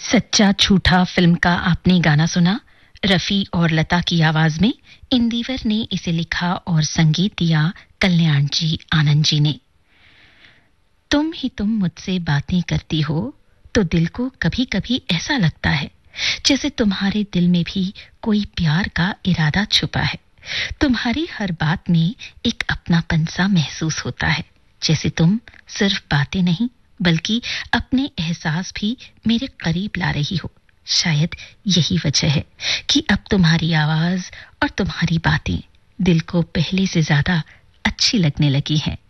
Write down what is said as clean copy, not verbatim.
सच्चा झूठा फिल्म का आपने गाना सुना। रफी और लता की आवाज में इंदिवर ने इसे लिखा और संगीत दिया कल्याण जी आनंद जी ने। तुम ही तुम मुझसे बातें करती हो तो दिल को कभी-कभी ऐसा लगता है जैसे तुम्हारे दिल में भी कोई प्यार का इरादा छुपा है। तुम्हारी हर बात में एक अपनापन सा महसूस होता है, जैसे तुम सिर्फ बातें नहीं बल्कि अपने एहसास भी मेरे करीब ला रही हो। शायद यही वजह है कि अब तुम्हारी आवाज और तुम्हारी बातें दिल को पहले से ज्यादा अच्छी लगने लगी हैं।